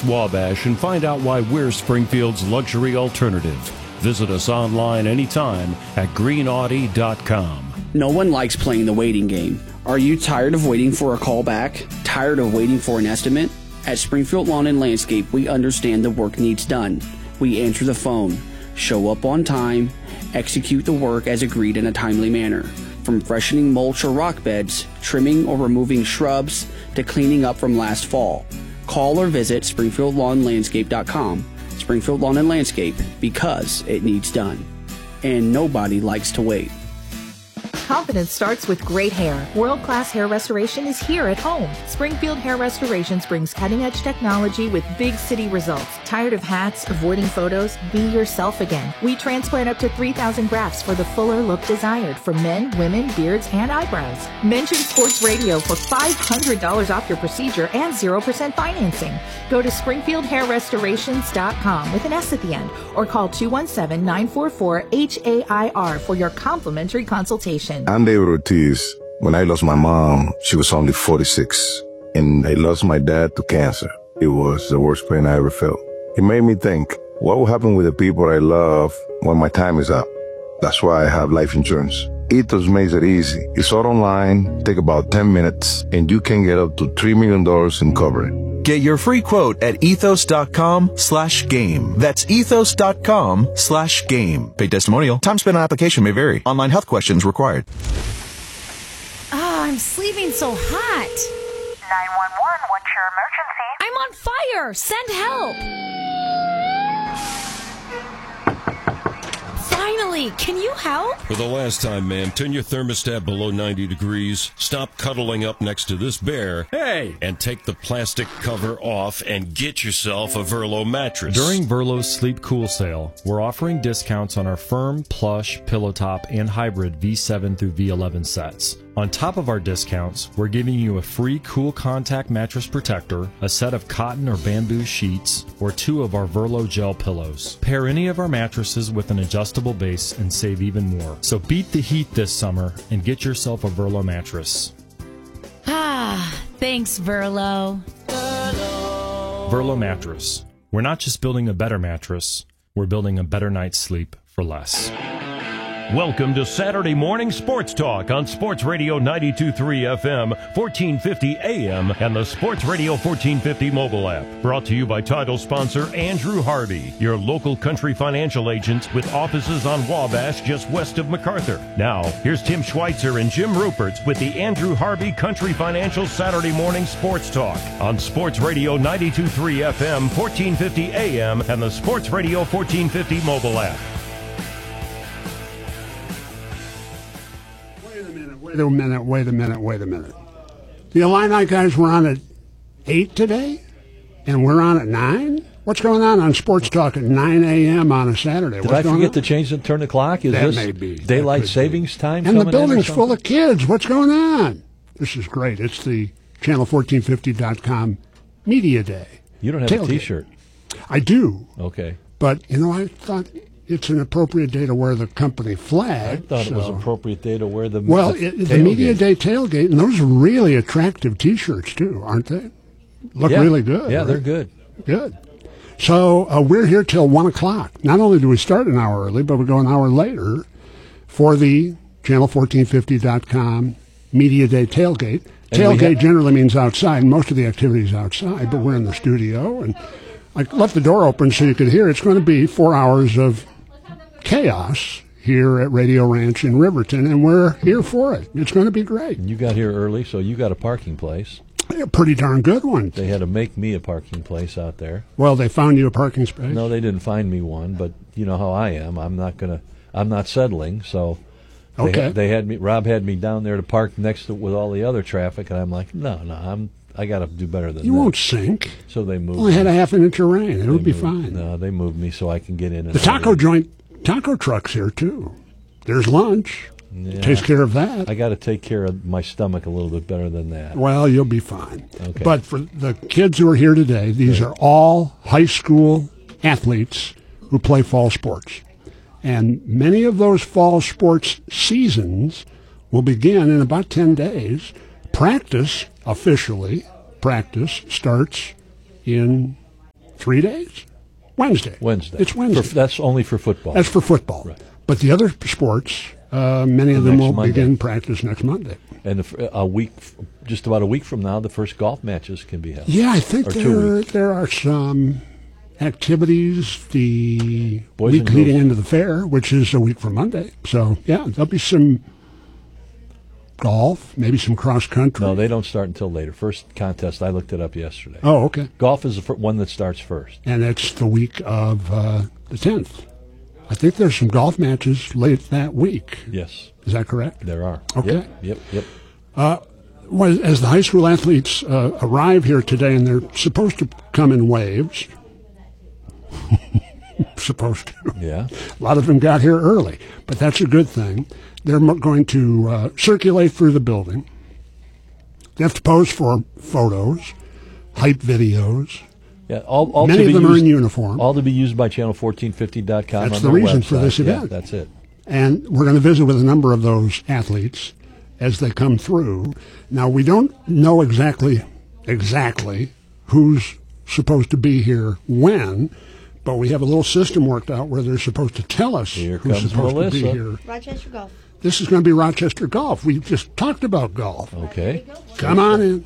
West Wabash and find out why we're Springfield's luxury alternative. Visit us online anytime at greenaudi.com. No one likes playing the waiting game. Are you tired of waiting for a call back? Tired of waiting for an estimate? At Springfield Lawn and Landscape, we understand the work needs done. We answer the phone, show up on time, execute the work as agreed in a timely manner. From freshening mulch or rock beds, trimming or removing shrubs, to cleaning up from last fall. Call or visit SpringfieldLawnLandscape.com. Springfield Lawn and Landscape, because it needs done. And nobody likes to wait. Confidence starts with great hair. World-class hair restoration is here at home. Springfield Hair Restorations brings cutting-edge technology with big city results. Tired of hats, avoiding photos? Be yourself again. We transplant up to 3,000 grafts for the fuller look desired for men, women, beards, and eyebrows. Mention Sports Radio for $500 off your procedure and 0% financing. Go to SpringfieldHairRestorations.com with an S at the end, or call 217-944-HAIR for your complimentary consultation. I'm David Ortiz. When I lost my mom, she was only 46, and I lost my dad to cancer. It was the worst pain I ever felt. It made me think, what will happen with the people I love when my time is up? That's why I have life insurance. Ethos makes it easy. It's all online, take about 10 minutes, and you can get up to $3 million in coverage. Get your free quote at ethos.com/game. That's ethos.com/game. Paid testimonial. Time spent on application may vary. Online health questions required. I'm sleeping so hot. 911, what's your emergency? I'm on fire. Send help. Finally, can you help? For the last time, ma'am, turn your thermostat below 90 degrees, stop cuddling up next to this bear, and take the plastic cover off and get yourself a Verlo mattress. During Verlo's Sleep Cool sale, we're offering discounts on our firm, plush, pillow top, and hybrid V7 through V11 sets. On top of our discounts, we're giving you a free Cool Contact mattress protector, a set of cotton or bamboo sheets, or 2 of our Verlo gel pillows. Pair any of our mattresses with an adjustable base and save even more. So beat the heat this summer and get yourself a Verlo mattress. Thanks, Verlo. Verlo mattress. We're not just building a better mattress, we're building a better night's sleep for less. Welcome to Saturday Morning Sports Talk on Sports Radio 92.3 FM, 1450 AM, and the Sports Radio 1450 mobile app. Brought to you by title sponsor Andrew Harvey, your local country financial agent with offices on Wabash just west of MacArthur. Now, here's Tim Schweitzer and Jim Rupert with the Andrew Harvey Country Financial Saturday Morning Sports Talk on Sports Radio 92.3 FM, 1450 AM, and the Sports Radio 1450 mobile app. Wait a minute. The Illini guys were on at 8 today, and we're on at 9? What's going on Sports Talk at 9 a.m. on a Saturday? Did I forget to change turn the clock? Is this may be. daylight savings time? And the building's full of kids. What's going on? This is great. It's the Channel1450.com Media Day. You don't have Tailgate. a T-shirt. I do. Okay. But, I thought it's an appropriate day to wear the company flag. I thought it was an appropriate day to wear the the Media Day tailgate, and those are really attractive T-shirts, too, aren't they? Look really good. Yeah, right? they're good. Good. So we're here till 1 o'clock. Not only do we start an hour early, but we go an hour later for the Channel1450.com Media Day tailgate. Tailgate generally means outside. Most of the activity is outside, but we're in the studio, and I left the door open so you could hear. It's going to be 4 hours of chaos here at Radio Ranch in Riverton, and we're here for it. It's going to be great. And you got here early, so you got a parking place. A pretty darn good one. They had to make me a parking place out there. Well, they found you a parking space? No, they didn't find me one, but you know how I am. I'm not settling, so they had me. Rob had me down there to park next to with all the other traffic, and I'm like, no, I got to do better than that. You won't sink. So they moved. Only had a half an inch of rain. It would be fine. No, they moved me so I can get in. The taco joint, taco truck's here too. There's lunch. Yeah, takes care of that. I got to take care of my stomach a little bit better than that. Well, you'll be fine. Okay. But for the kids who are here today, these are all high school athletes who play fall sports. And many of those fall sports seasons will begin in about 10 days. Practice starts in 3 days? Wednesday. It's Wednesday. That's only for football. That's for football. Right. But the other sports, many of them will begin practice next Monday. And just about a week from now, the first golf matches can be held. Yeah, I think there are some activities the week leading into the fair, which is a week from Monday. So, yeah, there'll be some golf, maybe some cross country. No, they don't start until later. First contest, I looked it up yesterday. Oh, okay. Golf is the one that starts first. And it's the week of the 10th. I think there's some golf matches late that week. Yes. Is that correct? There are. Okay. Yep. As the high school athletes arrive here today, and they're supposed to come in waves. Supposed to. Yeah. A lot of them got here early, but that's a good thing. They're going to circulate through the building. They have to pose for photos, hype videos. Yeah, all many of them are in uniform. All to be used by channel1450.com. That's the reason for this event. Yeah, that's it. And we're going to visit with a number of those athletes as they come through. Now, we don't know exactly who's supposed to be here when, but we have a little system worked out where they're supposed to tell us who's supposed to be here. Rochester Golf. This is going to be Rochester Golf. We just talked about golf. Okay. Come on in.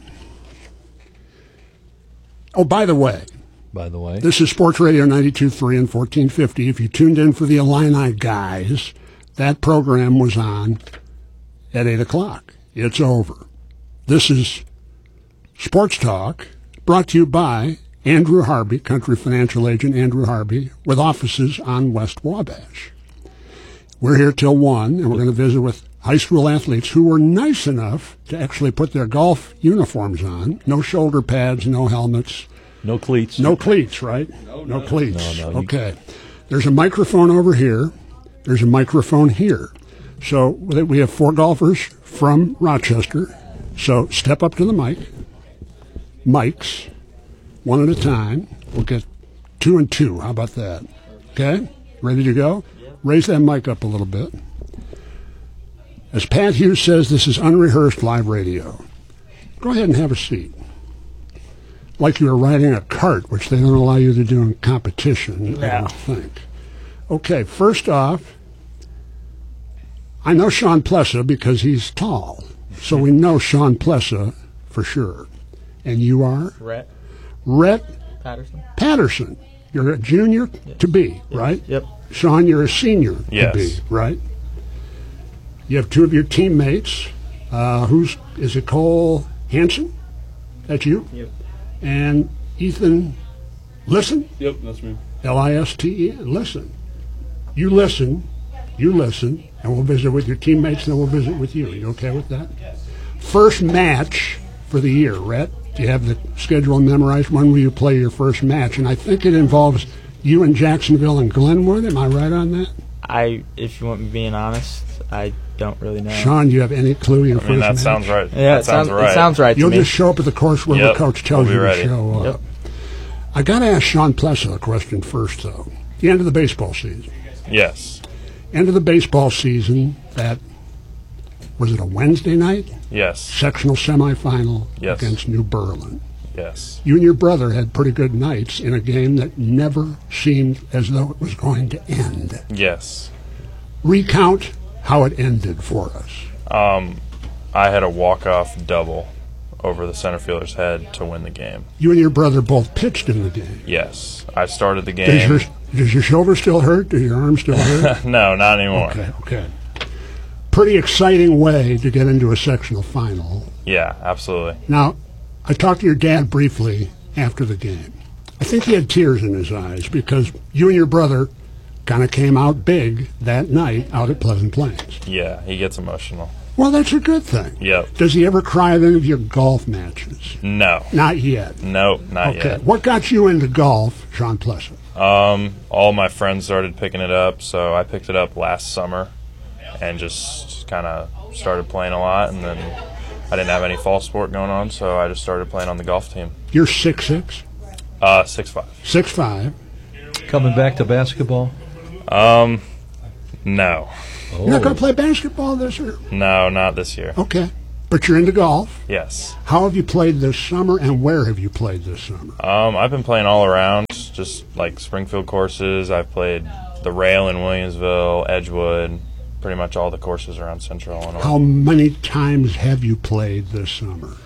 Oh, by the way, this is Sports Radio 92.3 and 1450. If you tuned in for the Illini guys, that program was on at 8 o'clock. It's over. This is Sports Talk, brought to you by Andrew Harvey, Country Financial Agent Andrew Harvey, with offices on West Wabash. We're here till 1, and we're going to visit with high school athletes who were nice enough to actually put their golf uniforms on. No shoulder pads, no helmets. No cleats. No cleats, right? No cleats. No. Okay. There's a microphone over here. There's a microphone here. So we have 4 golfers from Rochester. So step up to the mic. Mics, one at a time. We'll get 2 and 2. How about that? Okay? Ready to go? Raise that mic up a little bit. As Pat Hughes says, this is unrehearsed live radio. Go ahead and have a seat. Like you were riding a cart, which they don't allow you to do in competition, I don't think. Okay, first off, I know Sean Plessa because he's tall. So we know Sean Plessa for sure. And you are? Rhett Patterson. You're a junior to be, right? Yep. Sean, you're a senior to be, right? You have 2 of your teammates. Is it Cole Hansen? That's you? Yep. And Ethan Listen? Yep, that's me. L-I-S-T-E-N. Listen. You listen, and we'll visit with your teammates, and then we'll visit with you. You okay with that? First match for the year, Rhett. Do you have the schedule memorized? When will you play your first match? And I think it involves you and Jacksonville and Glenwood. Am I right on that? If you want me being honest, I don't really know. Sean, do you have any clue your first match? That sounds right. Yeah, that sounds right. It sounds right to You'll me. just show up at the course where the coach tells you to show up. Yep. I got to ask Sean Plessa a question first, though. The end of the baseball season. Yes. End of the baseball season, was it a Wednesday night? Yes. Sectional semifinal against New Berlin. Yes. You and your brother had pretty good nights in a game that never seemed as though it was going to end. Yes. Recount how it ended for us. I had a walk-off double over the center fielder's head to win the game. You and your brother both pitched in the game. Yes. I started the game. Does your shoulder still hurt? Does your arm still hurt? No, not anymore. Okay. Pretty exciting way to get into a sectional final. Yeah, absolutely. Now, I talked to your dad briefly after the game. I think he had tears in his eyes because you and your brother kind of came out big that night out at Pleasant Plains. Yeah, he gets emotional. Well, that's a good thing. Yep. Does he ever cry at any of your golf matches? No. Not yet? Nope, not yet. Okay. What got you into golf, Sean Plessa? All my friends started picking it up, so I picked it up last summer and just kind of started playing a lot, and then I didn't have any fall sport going on, so I just started playing on the golf team. You're 6'6"? 6'5". 6'5". Coming back to basketball? No. You're not going to play basketball this year? No, not this year. Okay. But you're into golf. Yes. How have you played this summer, and where have you played this summer? I've been playing all around, just like Springfield courses. I've played the Rail in Williamsville, Edgewood, pretty much all the courses around Central Illinois. How many times have you played this summer?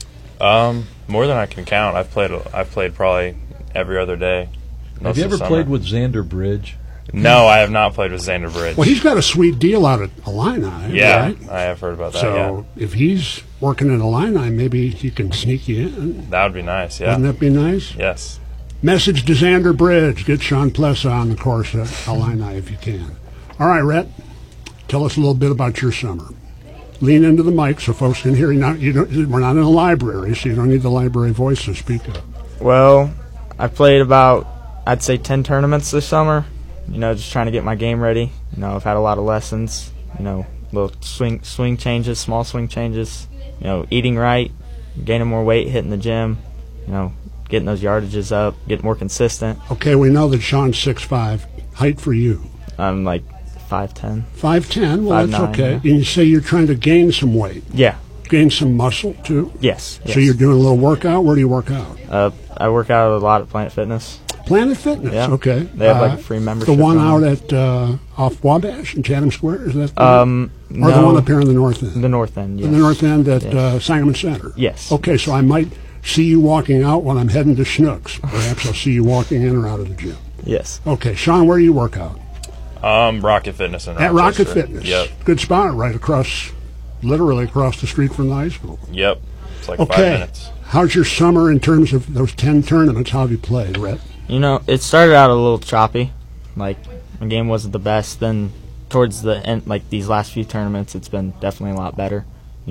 More than I can count. I've played probably every other day. Have you ever played with Xander Bridge? No, I have not played with Xander Bridge. Well, he's got a sweet deal out at Illini. Yeah, right? I have heard about that. So if he's working at Illini, maybe he can sneak you in. That would be nice, yeah. Wouldn't that be nice? Yes. Message to Xander Bridge. Get Sean Plessa on the course at Illini if you can. All right, Rhett, tell us a little bit about your summer. Lean into the mic so folks can hear you. We're not in a library, so you don't need the library voice to speak up. Well, I played about, I'd say, 10 tournaments this summer. Just trying to get my game ready. I've had a lot of lessons. Little swing changes, small swing changes. Eating right, gaining more weight, hitting the gym. Getting those yardages up, getting more consistent. Okay, we know that Sean's 6'5". Height for you? I'm like 5'10". 5'10". Well, 5'9", that's okay. yeah. And you say you're trying to gain some weight. Yeah. Gain some muscle too. Yes. So you're doing a little workout. Where do you work out? I work out a lot at Planet Fitness. Planet Fitness. Yeah. Okay. They have like a free membership. The one out at off Wabash in Chatham Square, is that? No, or the one up here in the north end? The north end. Yes. In the north end at Yes. Sangamon Center. Yes. Okay, so I might see you walking out when I'm heading to Schnucks. Perhaps I'll see you walking in or out of the gym. Yes. Okay, Sean, where do you work out? Rocket Fitness in At Rochester. Rocket Fitness. Yep. Good spot, right across, literally across the street from the high school. Yep. It's like 5 Okay. minutes. How's your summer in terms of those 10 tournaments? How have you played, Rhett? It started out a little choppy. Like, my game wasn't the best. Then, towards the end, like these last few tournaments, it's been definitely a lot better,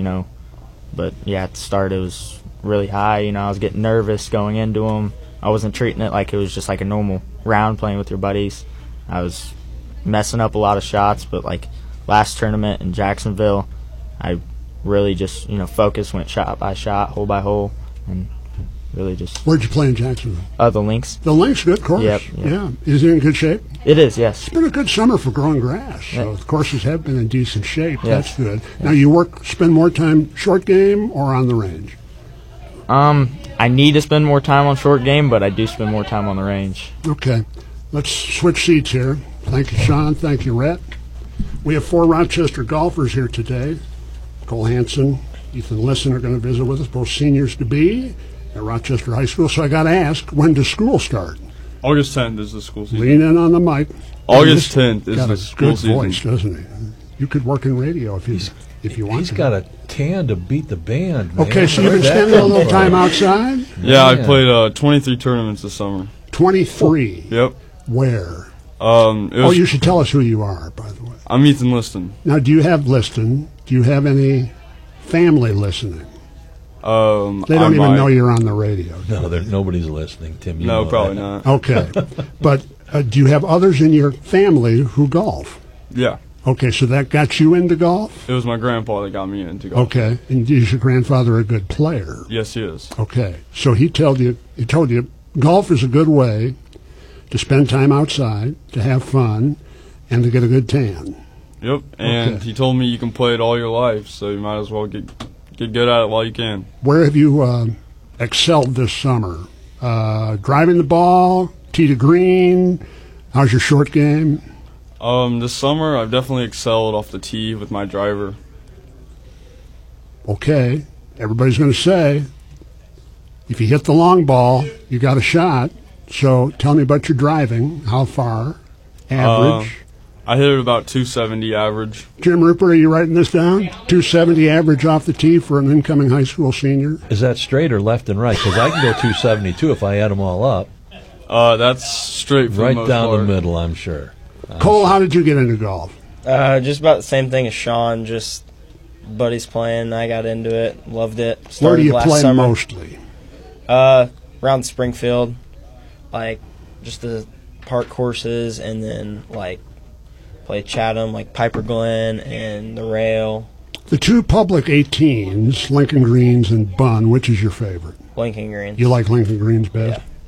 But, yeah, at the start, it was really high. I was getting nervous going into them. I wasn't treating it like it was just like a normal round playing with your buddies. I was messing up a lot of shots, but, like, last tournament in Jacksonville, I really just, focused, went shot by shot, hole by hole, and really just... Where'd you play in Jacksonville? The Links. The Links, good course. Yep. Yeah. Is it in good shape? It is, yes. It's been a good summer for growing grass, so the courses have been in decent shape. Yes. That's good. Now, you spend more time short game or on the range? I need to spend more time on short game, but I do spend more time on the range. Okay. Let's switch seats here. Thank you, Sean. Thank you, Rhett. We have 4 Rochester golfers here today. Cole Hansen, Ethan Lisson are going to visit with us, both seniors to be at Rochester High School. So I got to ask, when does school start? August 10th is the school season. Lean in on the mic. August 10th is the school season. Got a good voice, doesn't he? You could work in radio if you want to. He's got a tan to beat the band, man. Okay, so you've been spending a little time outside? Yeah, I played 23 tournaments this summer. 23? Yep. Where? You should tell us who you are, by the way. I'm Ethan Liston. Now, do you have Liston? Do you have any family listening? They don't even know you're on the radio. No, nobody's listening, Tim. No, probably not. Okay. But do you have others in your family who golf? Yeah. Okay, so that got you into golf? It was my grandpa that got me into golf. Okay. And is your grandfather a good player? Yes, he is. Okay. So he told you golf is a good way to spend time outside, to have fun, and to get a good tan. Yep. And he told me you can play it all your life, so you might as well get good at it while you can. Where have you excelled this summer? Driving the ball, tee to green. How's your short game? This summer I've definitely excelled off the tee with my driver. Okay. Everybody's going to say, if you hit the long ball, you got a shot. So tell me about your driving. How far? Average? I hit it about 270 average. Jim Rupert, are you writing this down? 270 average off the tee for an incoming high school senior? Is that straight or left and right? Because I can go 272 if I add them all up. That's straight for right the most down part. the middle, I'm sure. Cole, how did you get into golf? Just about the same thing as Sean. Just buddies playing. I got into it. Loved it. Started Where do you last play summer. mostly? Around Springfield. Like, just the park courses, and then, like, play Chatham, like Piper Glen and the Rail. The 2 public 18s, Lincoln Greens and Bunn, which is your favorite? Lincoln Greens. You like Lincoln Greens best?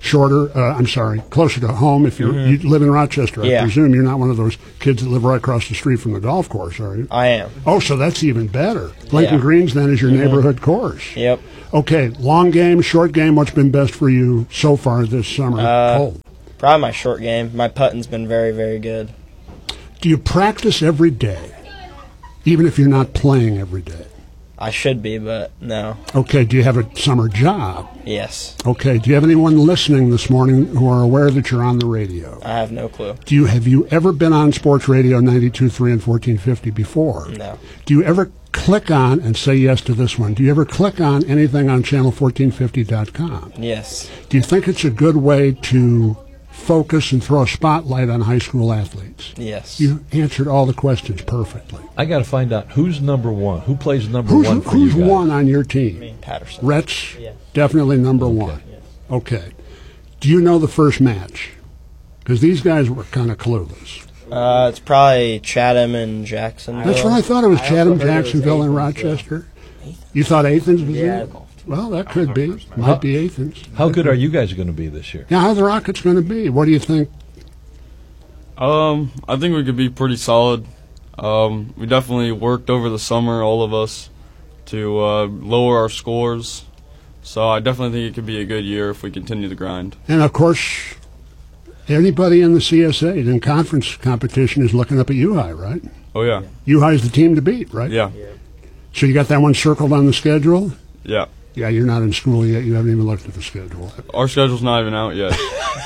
closer to home if you live in Rochester. I presume you're not one of those kids that live right across the street from the golf course, are you? I am. Oh, so that's even better. Lincoln Greens then is your neighborhood course. Yep. Okay, long game, short game, what's been best for you so far this summer? Probably my short game. My putting's been very, very good. Do you practice every day, even if you're not playing every day? I should be, but no. Okay, do you have a summer job? Yes. Okay, do you have anyone listening this morning who are aware that you're on the radio? I have no clue. Have you ever been on Sports Radio 92.3 and 1450 before? No. Do you ever click on, and say yes to this one, do you ever click on anything on channel1450.com? Yes. Do you think it's a good way to focus and throw a spotlight on high school athletes? Yes. You answered all the questions perfectly. I got to find out who's number one. Who plays number one for who's you guys? one on your team? Me, Patterson. Rhett's definitely number one. Okay. Do you know the first match? Because these guys were kind of clueless. It's probably Chatham and Jacksonville. That's what I thought. It was Chatham, Jacksonville, and Rochester. You thought Athens was in it? Well, that could be. Might be Athens. How good are you guys going to be this year? Yeah, how are the Rockets going to be? What do you think? I think we could be pretty solid. We definitely worked over the summer, all of us, to lower our scores. So I definitely think it could be a good year if we continue to grind. And, of course, anybody in the CSA in conference competition is looking up at U-High, right? Oh, yeah. U-High's the team to beat, right? Yeah. So you got that one circled on the schedule? Yeah. Yeah, you're not in school yet. You haven't even looked at the schedule. Our schedule's not even out yet.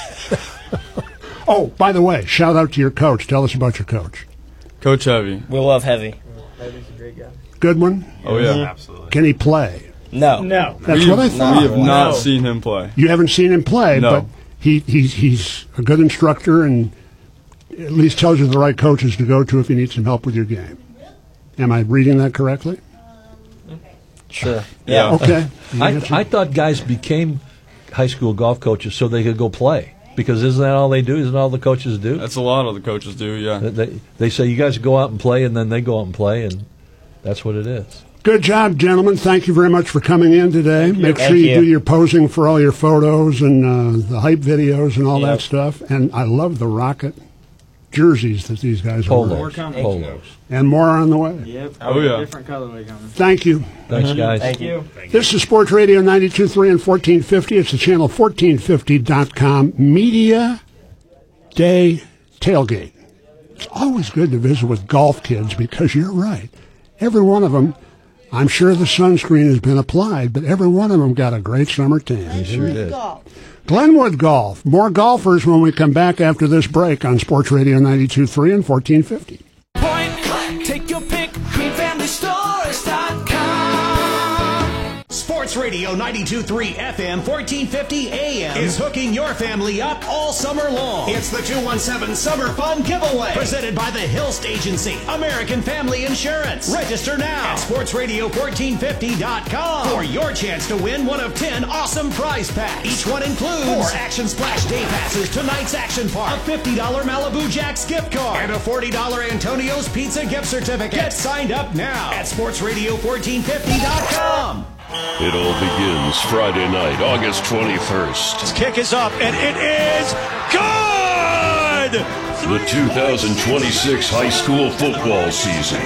Oh, by the way, shout out to your coach. Tell us about your coach. Coach Heavy. We love Heavy. Heavy's a great guy. Good one? Oh, yeah. Absolutely. Can he play? No. That's what I thought. We have not seen him play. You haven't seen him play, No. but he's a good instructor and at least tells you the right coaches to go to if you need some help with your game. Am I reading that correctly? Sure. Yeah. Okay. I thought guys became high school golf coaches so they could go play. Because isn't that all they do? Isn't all the coaches do? That's a lot of the coaches do, yeah. They say you guys go out and play, and then they go out and play, and that's what it is. Good job, gentlemen. Thank you very much for coming in today. Make sure you do your posing for all your photos and the hype videos and all that stuff. And I love the Rocket jerseys that these guys wear. Polos. And more on the way. Yep. Oh, yeah. Different colorway coming. Thank you. Thanks, guys. Thank you. This is Sports Radio 92.3 and 1450. It's the channel 1450.com Media Day Tailgate. It's always good to visit with golf kids because you're right. Every one of them, I'm sure the sunscreen has been applied, but every one of them got a great summer tan. He sure did. Glenwood Golf. More golfers when we come back after this break on Sports Radio 92.3 and 1450. Take your pick, greenfamilystores.com. Sports Radio 92.3 FM, 1450 AM is hooking your family up all summer long. It's the 217 Summer Fun Giveaway, presented by the Hilst Agency, American Family Insurance. Register now at sportsradio1450.com for your chance to win one of 10 awesome prize packs. Each one includes 4 Action Splash Day Passes to Night's Action Park, a $50 Malibu Jack's gift card, and a $40 Antonio's Pizza gift certificate. Get signed up now at sportsradio1450.com. It all begins Friday night, August 21st. This kick is up, and it is good! The 2026 high school football season.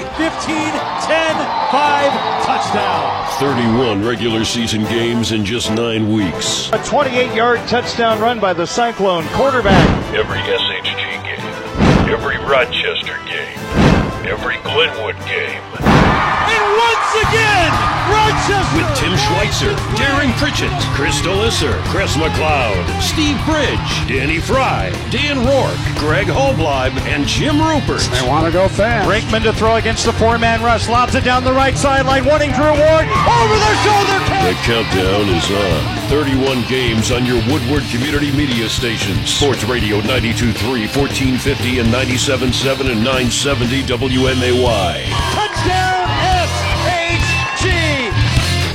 15-10-5 touchdown. 31 regular season games in just 9 weeks. A 28-yard touchdown run by the Cyclone quarterback. Every SHG game, every Rochester game, every Glenwood game. And once again, Rochester! With Tim Schweitzer, Darren Pritchett, Chris Delisser, Chris McLeod, Steve Bridge, Danny Fry, Dan Rourke, Greg Holbleib, and Jim Rupert. They want to go fast. Brinkman to throw against the 4-man rush. Lobs it down the right sideline. Wanting Drew Ward. Over the shoulder catch. The countdown is on. 31 games on your Woodward Community Media stations. Sports Radio 92.3, 1450, and 97.7 and 970 WMAY. Touchdown SHG. Wait,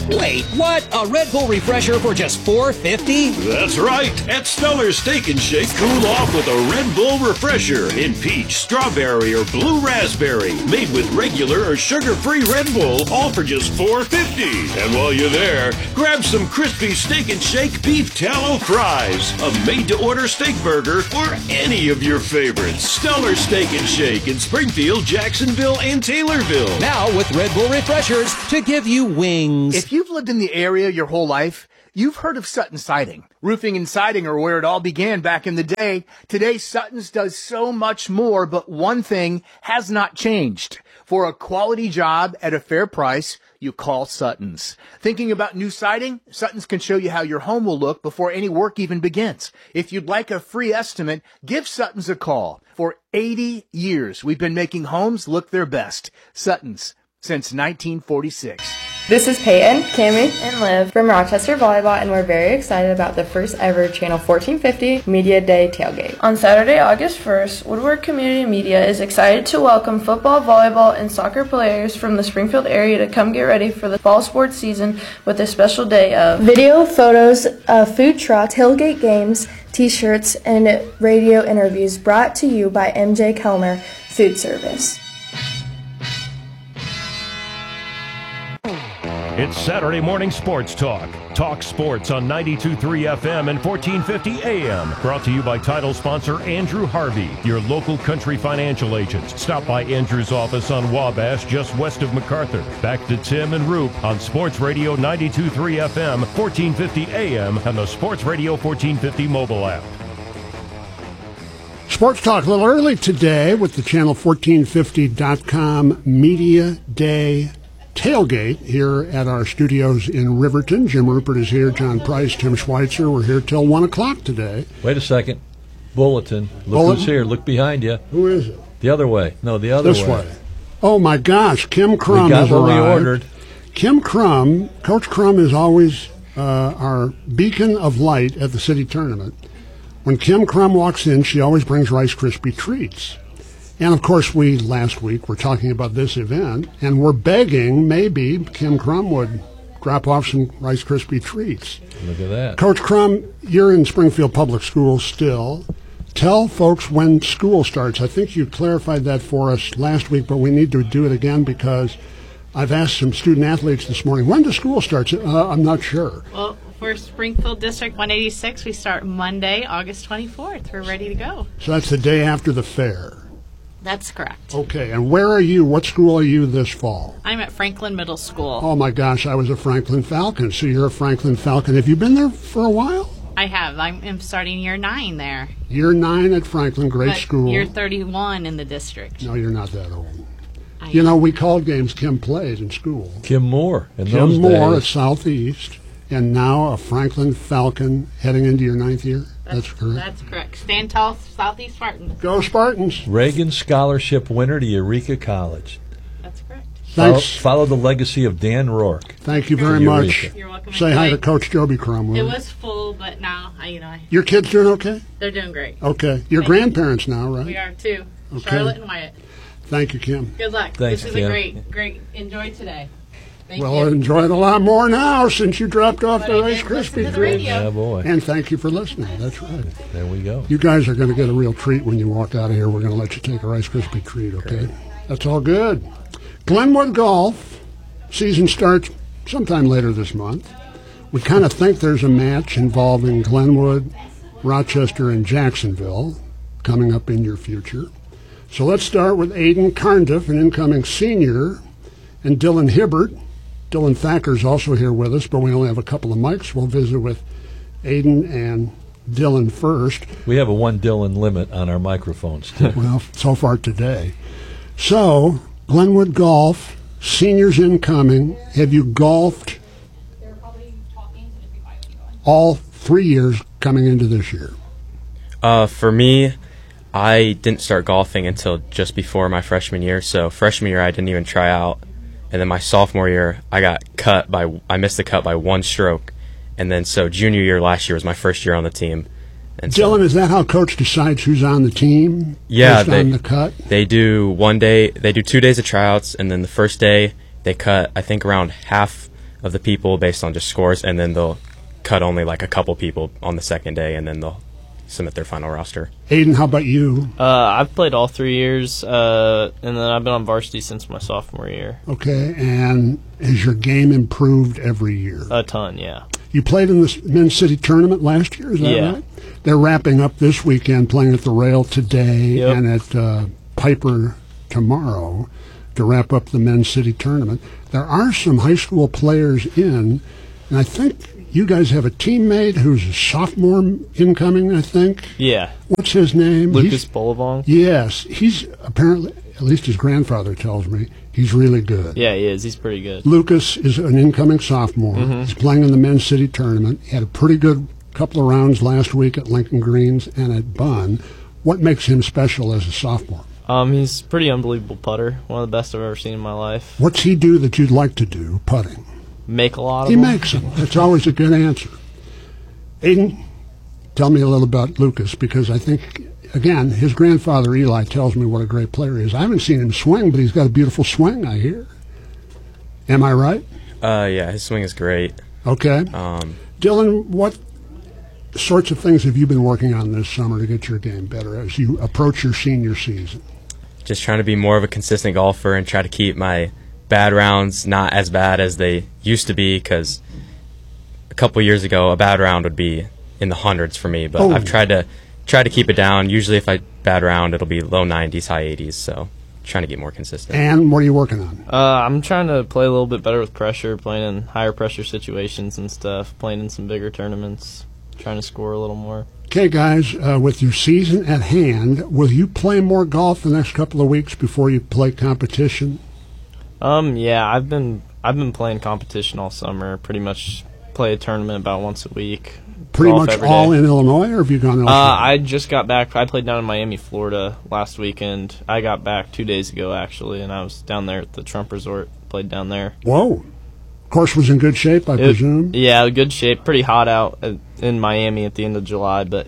What? A Red Bull refresher for just $4.50? That's right. At Stellar's Steak and Shake, cool off with a Red Bull refresher in peach, strawberry, or blue raspberry. Made with regular or sugar-free Red Bull, all for just $4.50. And while you're there, grab some crispy Steak and Shake beef tallow fries, a made-to-order steak burger, or any of your favorites. Stellar's Steak and Shake in Springfield, Jacksonville, and Taylorville. Now with Red Bull refreshers to give you wings. If you've lived in the area your whole life, you've heard of Sutton Siding. Roofing and siding are where it all began back in the day. Today, Sutton's does so much more, but one thing has not changed. For a quality job at a fair price, you call Sutton's. Thinking about new siding? Sutton's can show you how your home will look before any work even begins. If you'd like a free estimate, give Sutton's a call. For 80 years, we've been making homes look their best. Sutton's, since 1946. This is Peyton, Cammie, and Liv from Rochester Volleyball, and we're very excited about the first ever Channel 1450 Media Day tailgate. On Saturday, August 1st, Woodward Community Media is excited to welcome football, volleyball, and soccer players from the Springfield area to come get ready for the fall sports season with a special day of video, photos, food trucks, tailgate games, t-shirts, and radio interviews brought to you by MJ Kelmer Food Service. It's Saturday Morning Sports Talk. Talk sports on 92.3 FM and 1450 AM. Brought to you by title sponsor Andrew Harvey, your local country financial agents. Stop by Andrew's office on Wabash, just west of MacArthur. Back to Tim and Roop on Sports Radio 92.3 FM, 1450 AM, and the Sports Radio 1450 mobile app. Sports Talk a little early today with the Channel1450.com Media Day tailgate here at our studios in Riverton. Jim Rupert is here, John Price, Tim Schweitzer. We're here till 1 o'clock today. Wait a second. Bulletin. Look who's here. Look behind you. Who is it? The other way. No, the other way. This way. Oh, my gosh. Kim Crum has arrived. We got what we ordered. Kim Crum, Coach Crum is always our beacon of light at the city tournament. When Kim Crum walks in, she always brings Rice Krispie treats. And, of course, last week, were talking about this event, and we're begging maybe Kim Crum would drop off some Rice Krispie treats. Look at that. Coach Crum, you're in Springfield Public Schools still. Tell folks when school starts. I think you clarified that for us last week, but we need to do it again because I've asked some student-athletes this morning, when does school start? I'm not sure. Well, for Springfield District 186, we start Monday, August 24th. We're ready to go. So that's the day after the fair. That's correct. Okay, and where are you? What school are you this fall? I'm at Franklin Middle School. Oh, my gosh, I was a Franklin Falcon. So you're a Franklin Falcon. Have you been there for a while? I have. I'm starting year 9 there. Year 9 at Franklin, great school. Year 31 in the district. No, you're not that old. You know, we called games Kim played in school. Kim Moore. Kim Moore at Southeast, and now a Franklin Falcon heading into your 9th year. That's correct. That's correct. Stand tall, Southeast Spartans. Go Spartans. Reagan Scholarship winner to Eureka College. That's correct. Thanks. Follow the legacy of Dan Rourke. Thank you very much. You're welcome. Say hi to Coach Joby Crum. It was full, but now, Your kids doing okay? They're doing great. Okay. You're grandparents now, right? We are, too. Okay. Charlotte and Wyatt. Thank you, Kim. Good luck. Thanks, this is Kim. a great enjoy today. Thank you. Enjoy it a lot more now since you dropped off the Rice Krispie treats. Yeah, boy. And thank you for listening. That's right. There we go. You guys are going to get a real treat when you walk out of here. We're going to let you take a Rice Krispie treat, okay? That's all good. Glenwood Golf season starts sometime later this month. We kind of think there's a match involving Glenwood, Rochester, and Jacksonville coming up in your future. So let's start with Aiden Carndiff, an incoming senior, and Dylan Hibbert. Dylan Thacker's also here with us, but we only have a couple of mics. We'll visit with Aiden and Dylan first. We have a 1 Dylan limit on our microphones, too. Well, so far today. So, Glenwood Golf, seniors incoming. Have you golfed all 3 years coming into this year? For me, I didn't start golfing until just before my freshman year. So freshman year, I didn't even try out. And then my sophomore year, I missed the cut by 1 stroke. And then so junior year last year was my first year on the team. And Dylan, is that how coach decides who's on the team? Yeah, based on the cut? They do 2 days of tryouts, and then the first day they cut, I think, around half of the people based on just scores, and then they'll cut only like a couple people on the second day, and then they'll submit their final roster. Aiden, how about you? I've played all 3 years, and then I've been on varsity since my sophomore year. Okay, and has your game improved every year? A ton, yeah. You played in the men's city tournament last year, is that right? They're wrapping up this weekend, playing at the Rail today and at Piper tomorrow to wrap up the men's city tournament. There are some high school players in, and I think you guys have a teammate who's a sophomore incoming, I think. Yeah. What's his name? Lucas Bolivong. Yes. He's apparently, at least his grandfather tells me, he's really good. Yeah, he is. He's pretty good. Lucas is an incoming sophomore. Mm-hmm. He's playing in the men's city tournament. He had a pretty good couple of rounds last week at Lincoln Greens and at Bunn. What makes him special as a sophomore? He's a pretty unbelievable putter. One of the best I've ever seen in my life. What's he do that you'd like to do, putting? Make a lot of them. He makes them. That's always a good answer. Aiden, tell me a little about Lucas, because I think, again, his grandfather Eli tells me what a great player he is. I haven't seen him swing, but he's got a beautiful swing, I hear. Am I right? Yeah, his swing is great. Okay. Dylan, what sorts of things have you been working on this summer to get your game better as you approach your senior season? Just trying to be more of a consistent golfer and try to keep my bad rounds not as bad as they used to be, because a couple years ago a bad round would be in the hundreds for me, but I've tried to keep it down. Usually if I bad round, it'll be low 90s, high 80s, so trying to get more consistent. And what are you working on? I'm trying to play a little bit better with pressure, playing in higher pressure situations and stuff, playing in some bigger tournaments, trying to score a little more. Okay, guys, with your season at hand, will you play more golf the next couple of weeks before you play competition? Yeah, I've been playing competition all summer. Pretty much play a tournament about once a week. Pretty much all in Illinois, or have you gone elsewhere? I just got back. I played down in Miami, Florida last weekend. I got back 2 days ago, actually, and I was down there at the Trump Resort. Played down there. Whoa. Course was in good shape, I presume? Yeah, good shape. Pretty hot out in Miami at the end of July, but...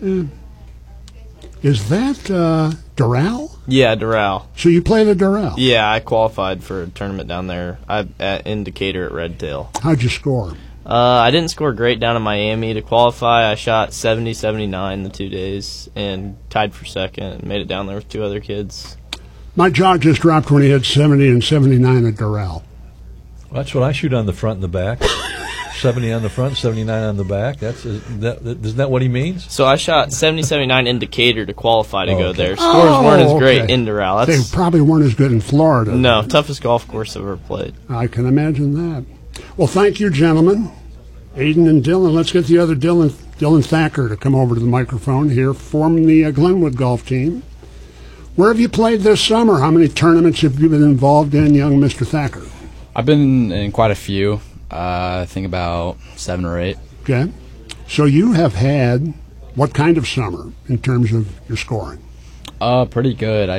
Is that Doral? Yeah, Doral. So you played at Doral? Yeah, I qualified for a tournament down there at Indicator at Red Tail. How'd you score? I didn't score great down in Miami. To qualify, I shot 70-79 the 2 days and tied for second and made it down there with 2 other kids. My jaw just dropped when he had 70 and 79 at Doral. Well, that's what I shoot on the front and the back. 70 on the front, 79 on the back. Isn't that what he means? So I shot 70-79 in Decatur to qualify to go there. Scores weren't as great in Doral. They probably weren't as good in Florida. No, toughest golf course I've ever played. I can imagine that. Well, thank you, gentlemen. Aiden and Dylan. Let's get the other Dylan Thacker to come over to the microphone here from the Glenwood golf team. Where have you played this summer? How many tournaments have you been involved in, young Mr. Thacker? I've been in quite a few. I think about 7 or 8. Okay. So you have had what kind of summer in terms of your scoring? Pretty good.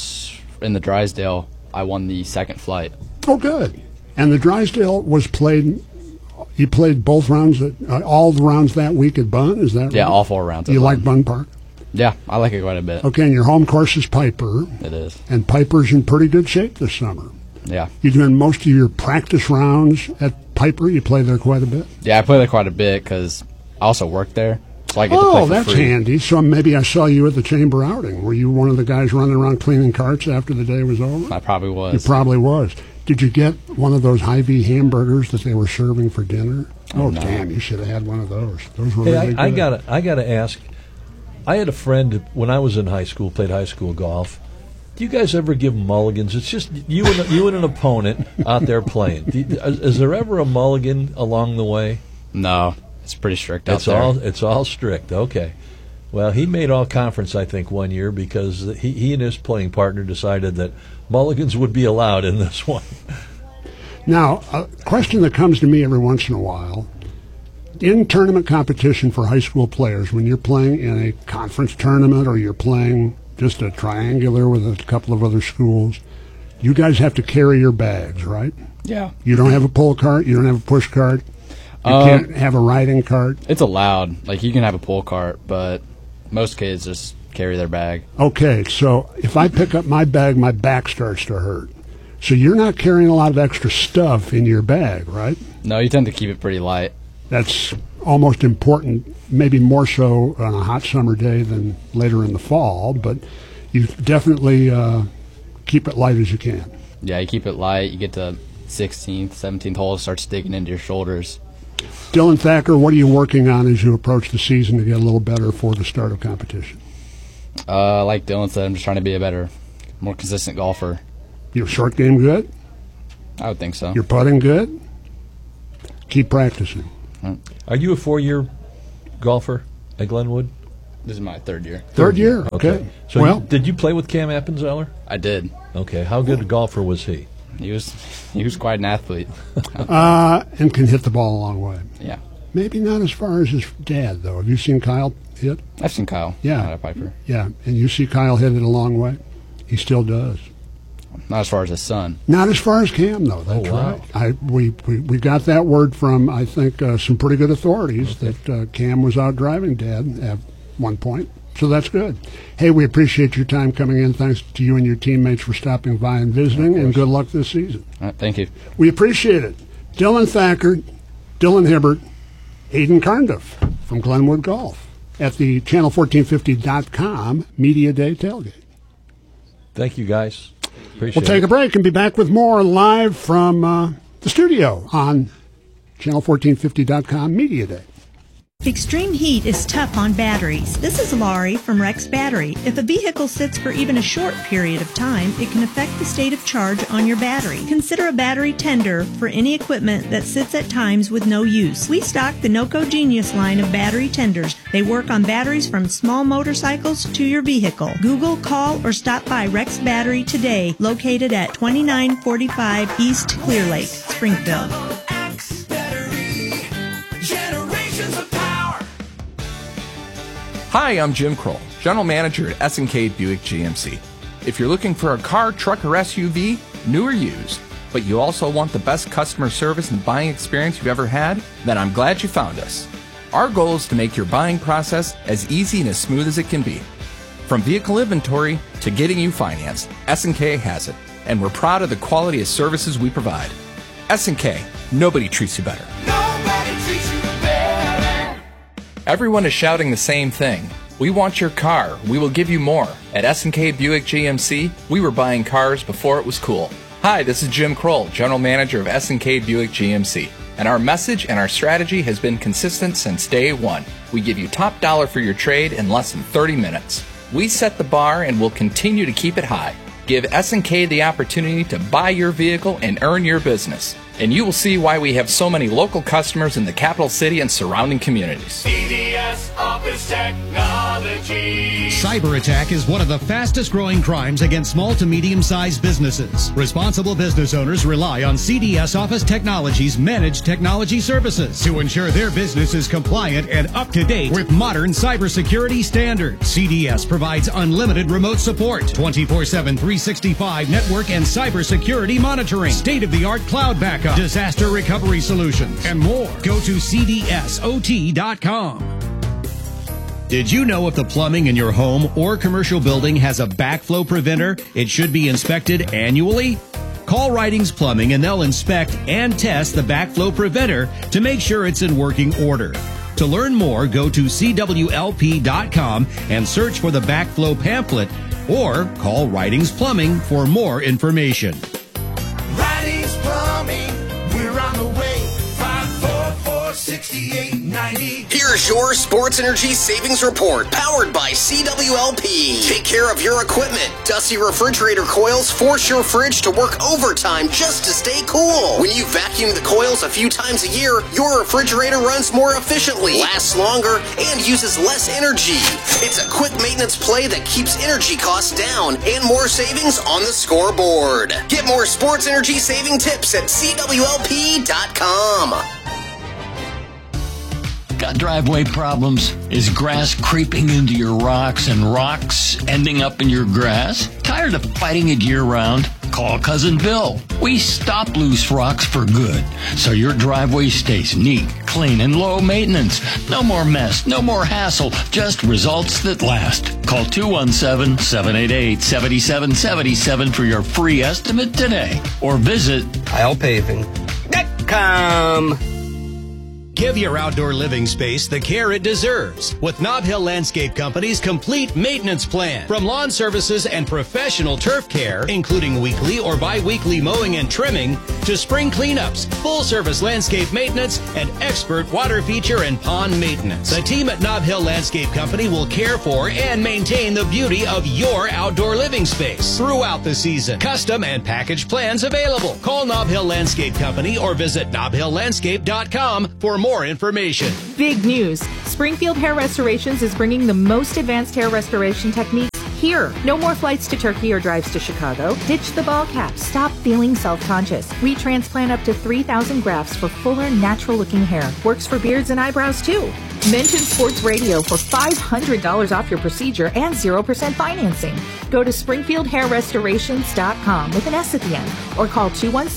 In the Drysdale, I won the second flight. Oh, good. And the Drysdale was played, you played both rounds, all the rounds that week at Bunn, is that right? Yeah, all 4 rounds. You like Bunn Park? Yeah, I like it quite a bit. Okay, and your home course is Piper. It is. And Piper's in pretty good shape this summer. Yeah. You're doing most of your practice rounds at Piper? You play there quite a bit? Yeah, I play there quite a bit because I also work there. So I get to play for that's free. handy. So maybe I saw you at the chamber outing. Were you one of the guys running around cleaning carts after the day was over? I probably was. You probably was. Did you get one of those Hy-Vee hamburgers that they were serving for dinner? Oh, no. Damn, you should have had one of those. Those were really good. I gotta ask, I had a friend when I was in high school, played high school golf. Do you guys ever give mulligans? It's just you and an opponent out there playing. Is there ever a mulligan along the way? No, it's pretty strict out there. It's all strict. Okay. Well, he made all conference, I think, one year because he and his playing partner decided that mulligans would be allowed in this one. Now, a question that comes to me every once in a while, in tournament competition for high school players, when you're playing in a conference tournament or you're playing just a triangular with a couple of other schools, you guys have to carry your bags, right? Yeah. You don't have a pull cart? You don't have a push cart? You can't have a riding cart? It's allowed. Like, you can have a pull cart, but most kids just carry their bag. Okay, so if I pick up my bag, my back starts to hurt. So you're not carrying a lot of extra stuff in your bag, right? No, you tend to keep it pretty light. That's almost important, maybe more so on a hot summer day than later in the fall, but you definitely keep it light as you can. Yeah, you keep it light. You get to 16th, 17th hole, it starts digging into your shoulders. Dylan Thacker, what are you working on as you approach the season to get a little better for the start of competition? Like Dylan said, I'm just trying to be a better, more consistent golfer. Your short game good? I would think so. Your putting good? Keep practicing. Are you a 4-year golfer at Glenwood? This is my third year. Third year? Okay. So well, did you play with Cam Appenzeller? I did. Okay. How good a golfer was he? He was quite an athlete. And can hit the ball a long way. Yeah. Maybe not as far as his dad, though. Have you seen Kyle hit? I've seen Kyle. Yeah. Not a Piper. Yeah. And you see Kyle hit it a long way? He still does. Not as far as his son. Not as far as Cam, though. That's right. We got that word from, I think, some pretty good authorities that Cam was out driving Dad at one point. So that's good. Hey, we appreciate your time coming in. Thanks to you and your teammates for stopping by and visiting, and good luck this season. All right, thank you. We appreciate it. Dylan Thacker, Dylan Hibbert, Aiden Carndiff from Glenwood Golf at the Channel1450.com Media Day Tailgate. Thank you, guys. We'll take a break and be back with more live from the studio on Channel1450.com Media Day. Extreme heat is tough on batteries. This is Laurie from Rex Battery. If a vehicle sits for even a short period of time, it can affect the state of charge on your battery. Consider a battery tender for any equipment that sits at times with no use. We stock the NOCO Genius line of battery tenders. They work on batteries from small motorcycles to your vehicle. Google, call, or stop by Rex Battery today, located at 2945 East Clear Lake, Springfield. Hi, I'm Jim Kroll, General Manager at S&K Buick GMC. If you're looking for a car, truck, or SUV, new or used, but you also want the best customer service and buying experience you've ever had, then I'm glad you found us. Our goal is to make your buying process as easy and as smooth as it can be. From vehicle inventory to getting you financed, S&K has it, and we're proud of the quality of services we provide. S&K, nobody treats you better. Nobody treats you better. Everyone is shouting the same thing. We want your car. We will give you more. At S&K Buick GMC, we were buying cars before it was cool. Hi, this is Jim Kroll, General Manager of S&K Buick GMC. And our message and our strategy has been consistent since day one. We give you top dollar for your trade in less than 30 minutes. We set the bar and will continue to keep it high. Give S&K the opportunity to buy your vehicle and earn your business. And you will see why we have so many local customers in the capital city and surrounding communities. CDS Office Technology. Cyber attack is one of the fastest growing crimes against small to medium-sized businesses. Responsible business owners rely on CDS Office Technology's managed technology services to ensure their business is compliant and up to date with modern cybersecurity standards. CDS provides unlimited remote support, 24/7, 365 network and cybersecurity monitoring, state-of-the-art cloud backup, disaster recovery solutions, and more. Go to cdsot.com. Did you know if the plumbing in your home or commercial building has a backflow preventer, it should be inspected annually? Call Writings Plumbing and they'll inspect and test the backflow preventer to make sure it's in working order. To learn more, go to cwlp.com and search for the backflow pamphlet or call Writings Plumbing for more information. Writings Plumbing, we're on the way. 544-6890. Here's your Sports Energy Savings Report, powered by CWLP. Take care of your equipment. Dusty refrigerator coils force your fridge to work overtime just to stay cool. When you vacuum the coils a few times a year, your refrigerator runs more efficiently, lasts longer, and uses less energy. It's a quick maintenance play that keeps energy costs down and more savings on the scoreboard. Get more sports energy saving tips at CWLP.com. Got driveway problems? Is grass creeping into your rocks and rocks ending up in your grass? Tired of fighting it year-round? call Cousin Bill. We stop loose rocks for good, so your driveway stays neat, clean, and low maintenance. No more mess, no more hassle, just results that last. Call 217-788-7777 for your free estimate today, or visit IslPaving.com. Give your outdoor living space the care it deserves with Nob Hill Landscape Company's complete maintenance plan. From lawn services and professional turf care, including weekly or bi-weekly mowing and trimming, to spring cleanups, full-service landscape maintenance, and expert water feature and pond maintenance. The team at Nob Hill Landscape Company will care for and maintain the beauty of your outdoor living space throughout the season. Custom and package plans available. Call Nob Hill Landscape Company or visit nobhilllandscape.com for more information. Big news! Springfield Hair Restorations is bringing the most advanced hair restoration techniques here. No more flights to Turkey or drives to Chicago. Ditch the ball cap. Stop feeling self-conscious. We transplant up to 3,000 grafts for fuller, natural-looking hair. Works for beards and eyebrows, too. Mention Sports Radio for $500 off your procedure and 0% financing. Go to SpringfieldHairRestorations.com with an S at the end, or call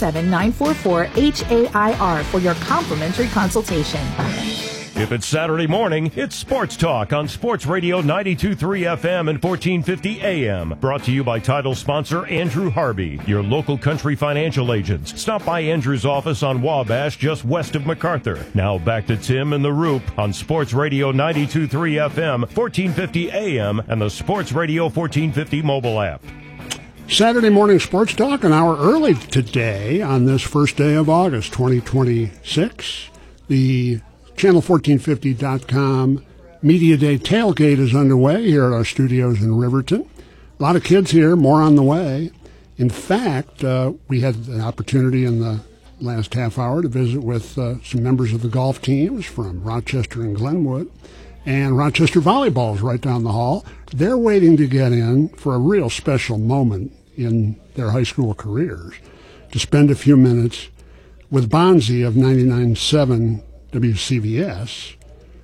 217-944-HAIR for your complimentary consultation. If it's Saturday morning, it's Sports Talk on Sports Radio 92.3 FM and 1450 AM. Brought to you by title sponsor Andrew Harvey, your local country financial agents. Stop by Andrew's office on Wabash, just west of MacArthur. Now back to Tim and the Roop on Sports Radio 92.3 FM, 1450 AM, and the Sports Radio 1450 mobile app. Saturday morning Sports Talk, an hour early today on this first day of August 2026. The Channel1450.com Media Day Tailgate is underway here at our studios in Riverton. A lot of kids here, more on the way. In fact, we had an opportunity in the last half hour to visit with some members of the golf teams from Rochester and Glenwood. And Rochester Volleyball is right down the hall. They're waiting to get in for a real special moment in their high school careers, to spend a few minutes with Bonzi of 99.7 WCVS.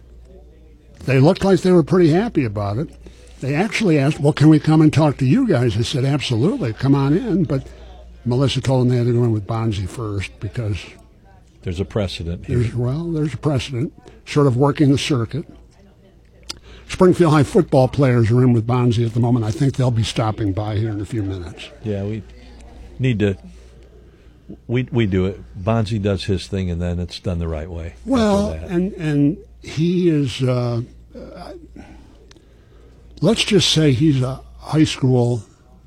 They looked like they were pretty happy about it. They actually asked, well, can we come and talk to you guys? I said, absolutely, come on in. But Melissa told them they had to go in with Bonzi first because there's a precedent here. There's a precedent, sort of working the circuit. Springfield High football players are in with Bonzi at the moment. I think they'll be stopping by here in a few minutes. Yeah, we need to... We do it. Bonzi does his thing, and then it's done the right way. Well, and he is, let's just say he's a high school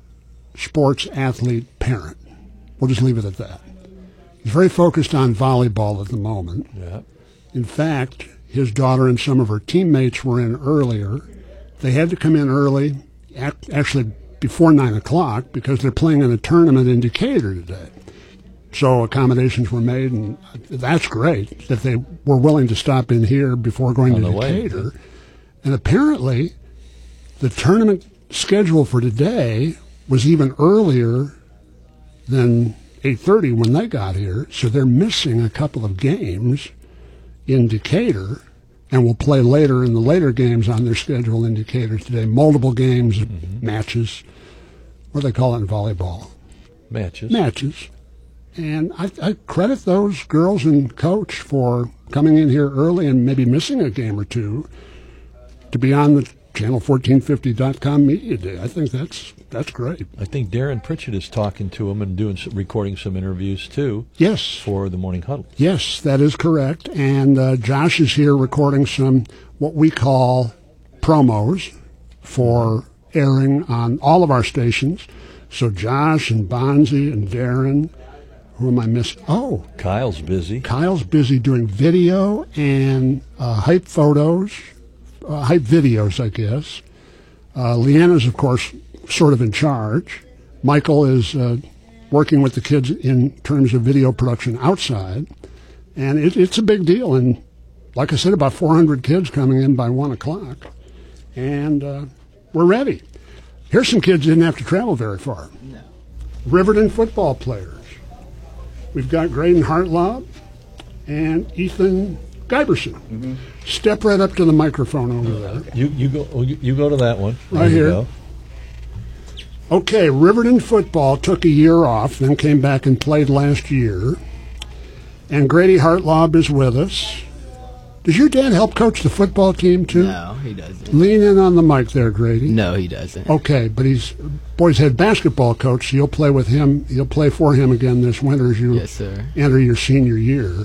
sports athlete parent. We'll just leave it at that. He's very focused on volleyball at the moment. Yeah. In fact, his daughter and some of her teammates were in earlier. They had to come in early, actually before 9 o'clock, because they're playing in a tournament in Decatur today. So accommodations were made, and that's great that they were willing to stop in here before going to Decatur. And apparently, the tournament schedule for today was even earlier than 8:30 when they got here, so they're missing a couple of games in Decatur, and will play later in the later games on their schedule in Decatur today. Multiple games, matches. What do they call it in volleyball? Matches. And I credit those girls and coach for coming in here early and maybe missing a game or two to be on the Channel1450.com Media Day. I think that's great. I think Darren Pritchett is talking to him and recording some interviews too. Yes. For the Morning Huddle. Yes, that is correct. And Josh is here recording some what we call promos for airing on all of our stations. So Josh and Bonzi and Darren. Who am I missing? Oh. Kyle's busy. Kyle's busy doing video and hype photos, hype videos, I guess. Leanna's, of course, sort of in charge. Michael is working with the kids in terms of video production outside. And it's a big deal. And like I said, about 400 kids coming in by 1 o'clock. And we're ready. Here's some kids who didn't have to travel very far. No. Riverton football players. We've got Graydon Hartlaub and Ethan Giberson. Mm-hmm. Step right up to the microphone over there. You go to that one. Right here. Go. Okay, Riverton football took a year off, then came back and played last year. And Grady Hartlaub is with us. Does your dad help coach the football team, too? No, he doesn't. Lean in on the mic there, Grady. No, he doesn't. Okay, but he's boys' head basketball coach, so you'll play with him. You'll play for him again this winter as you enter your senior year.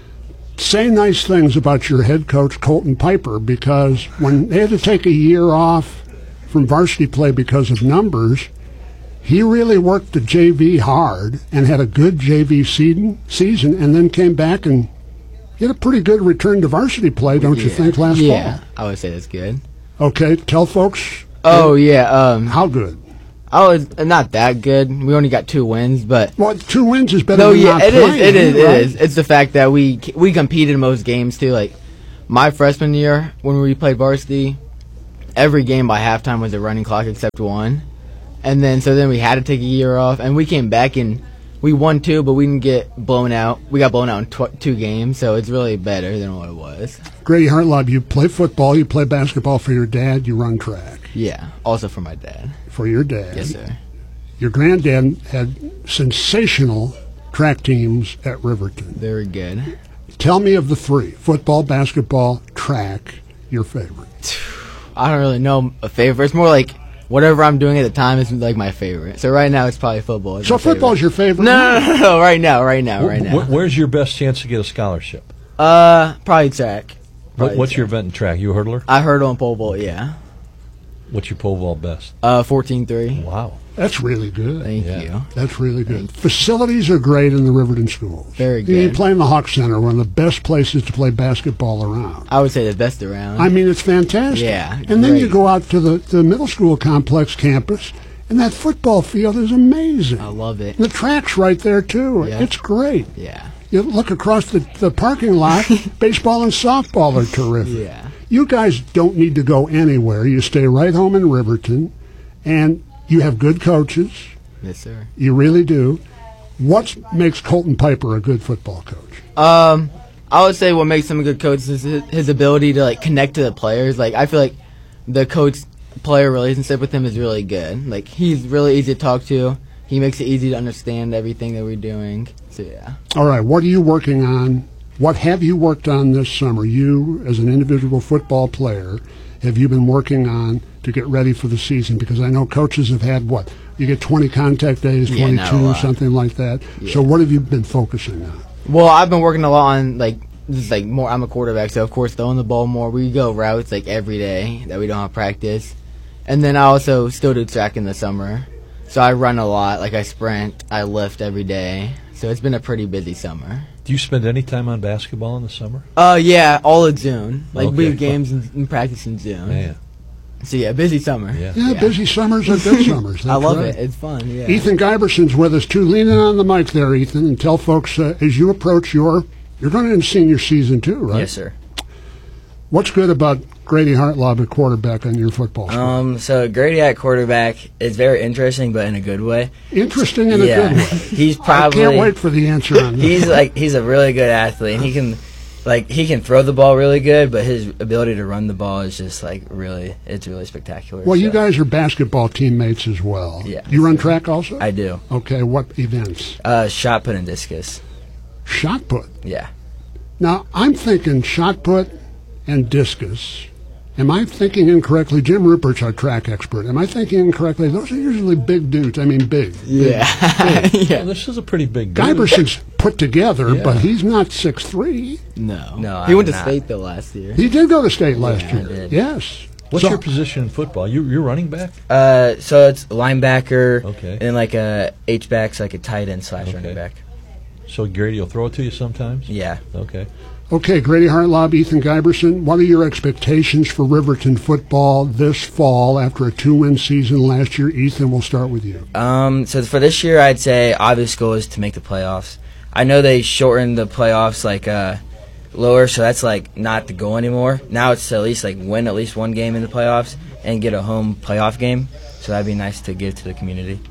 Say nice things about your head coach, Colton Piper, because when they had to take a year off from varsity play because of numbers, he really worked the JV hard and had a good JV season and then came back and had a pretty good return to varsity play, don't you think, last fall? Yeah, I would say that's good. Okay, tell folks. Oh, yeah. How good? Oh, it's not that good. We only got 2 wins, but... Well, 2 wins is better than not playing. It is. It's the fact that we competed in most games, too. Like, my freshman year, when we played varsity, every game by halftime was a running clock except one. And then we had to take a year off, and we came back and we won 2, but we didn't get blown out. We got blown out in 2 games, so it's really better than what it was. Grady Hartlaub, you play football, you play basketball for your dad, you run track. Yeah, also for my dad. For your dad. Yes, sir. Your granddad had sensational track teams at Riverton. Very good. Tell me of the 3, football, basketball, track, your favorite. I don't really know a favorite. It's more like whatever I'm doing at the time is like my favorite. So right now it's probably football. So football's your favorite? No. Right now. Where's your best chance to get a scholarship? Probably track. What's your event in track? You a hurdler? I hurdle and pole vault, yeah. What's your pole vault best? 14.3. Wow. That's really good. Thank you. That's really good. Facilities are great in the Riverton schools. Very good. You play in the Hawk Center, one of the best places to play basketball around. I would say the best around. I mean, it's fantastic. Yeah. And then you go out to the middle school complex campus, and that football field is amazing. I love it. And the track's right there, too. Yeah. It's great. Yeah. You look across the parking lot, baseball and softball are terrific. Yeah. You guys don't need to go anywhere. You stay right home in Riverton, and you have good coaches. Yes, sir. You really do. What makes Colton Piper a good football coach? I would say what makes him a good coach is his ability to connect to the players. I feel like the coach-player relationship with him is really good. He's really easy to talk to. He makes it easy to understand everything that we're doing. So yeah. All right. What are you working on? What have you worked on this summer? You, as an individual football player, have you been working on to get ready for the season? Because I know coaches have had, you get 20 contact days, 22, something like that. Yeah. So what have you been focusing on? Well, I've been working a lot on, more, I'm a quarterback, so of course throwing the ball more. We go routes, every day that we don't have practice. And then I also still do track in the summer. So I run a lot, I sprint, I lift every day. So it's been a pretty busy summer. Do you spend any time on basketball in the summer? Yeah, all of June. We have games and practice in June. Yeah. So yeah, busy summer. Yeah, busy summers are good summers. I love it. It's fun, yeah. Ethan Giberson's with us, too. Lean in on the mic there, Ethan, and tell folks, as you approach you're going into senior season, too, right? Yes, sir. What's good about Grady Hartlaub at quarterback on your football squad? So Grady at quarterback is very interesting, but in a good way. Interesting in a good way. He's probably. I can't wait for the answer on that. He's a really good athlete, and he can throw the ball really good, but his ability to run the ball is just it's really spectacular. Well, you guys are basketball teammates as well. Yeah. You run track also? I do. Okay, what events? Shot put and discus. Shot put? Yeah. Now, I'm thinking shot put and discus. Am I thinking incorrectly? Jim Rupert's our track expert. Am I thinking incorrectly? Those are usually big dudes. I mean, big. Yeah. Big. Yeah. Well, this is a pretty big dude. Giberson's put together, but he's not 6'3". No. He went to state, though, last year. He did go to state last year. I did. Yes. What's your position in football? You're running back? So it's linebacker. Okay. And a H-back, so a tight end / running back. So Grady will throw it to you sometimes? Yeah. Okay. Okay, Grady Hartlaub, Ethan Giberson, what are your expectations for Riverton football this fall after a 2-win season last year? Ethan, we'll start with you. So for this year, I'd say obvious goal is to make the playoffs. I know they shortened the playoffs lower, so that's not the goal anymore. Now it's to at least win at least one game in the playoffs and get a home playoff game. So that'd be nice to give to the community.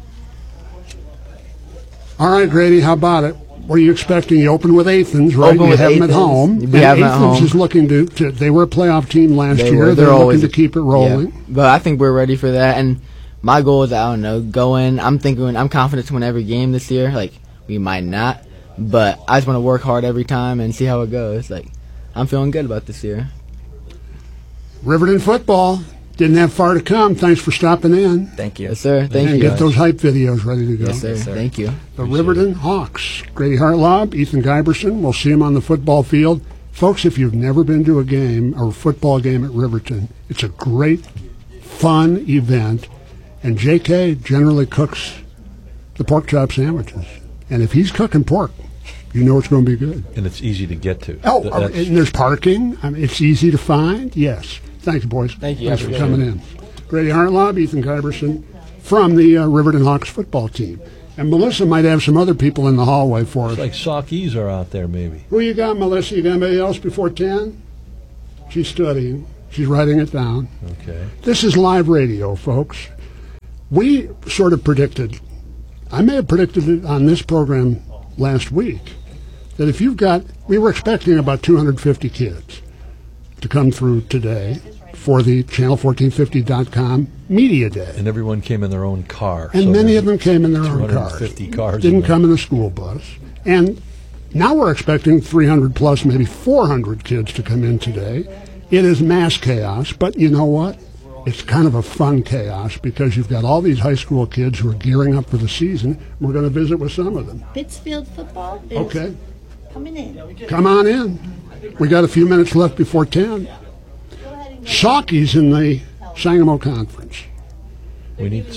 All right, Grady, how about it? What are you expecting? You open with Athens, right? You have them at home. We have them at Athens home. is looking to they were a playoff team last year. They're looking to keep it rolling. Yeah. But I think we're ready for that. And my goal is, I don't know, go in. I'm confident to win every game this year. Like, we might not, but I just want to work hard every time and see how it goes. Like, I'm feeling good about this year. Riverton football didn't have far to come. Thanks for stopping in. Thank you. Yes, sir. Thank you. And get those hype videos ready to go. Yes, sir. Thank you. The Riverton Hawks. Grady Hartlaub, Ethan Giberson. We'll see him on the football field. Folks, if you've never been to a game or a football game at Riverton, it's a great, fun event. And J.K. generally cooks the pork chop sandwiches. And if he's cooking pork, you know it's going to be good. And it's easy to get to. And there's parking. I mean, it's easy to find. Yes. Thanks, boys. Thank you. Thanks for coming in. Grady Hartlaub, Ethan Giberson from the Riverton Hawks football team. And Melissa might have some other people in the hallway for us. It's like Saukees are out there, maybe. Who you got, Melissa? You got anybody else before 10? She's studying. She's writing it down. Okay. This is live radio, folks. We sort of predicted, I may have predicted it on this program last week, that if you've got, we were expecting about 250 kids to come through today for the Channel1450.com Media Day. And everyone came in their own car. And many of them came in their own cars. 250 cars. Didn't come in a school bus. And now we're expecting 300 plus, maybe 400 kids to come in today. It is mass chaos, but you know what? It's kind of a fun chaos because you've got all these high school kids who are gearing up for the season. We're going to visit with some of them. Pittsfield football is okay. Coming in. Come on in. We got a few minutes left before 10. Saukees in the Sangamo Conference. We need.